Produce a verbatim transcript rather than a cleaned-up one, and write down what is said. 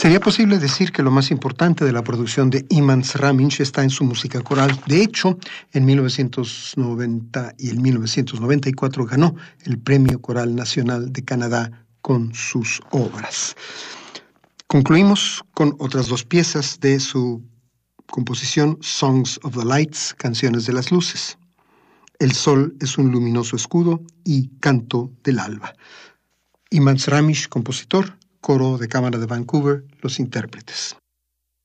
Sería posible decir que lo más importante de la producción de Iman Sramic está en su música coral. De hecho, en mil novecientos noventa y en mil novecientos noventa y cuatro ganó el Premio Coral Nacional de Canadá con sus obras. Concluimos con otras dos piezas de su composición, Songs of the Lights, Canciones de las Luces. El sol es un luminoso escudo y Canto del alba. Iman Sramic, compositor, Coro de Cámara de Vancouver, los intérpretes.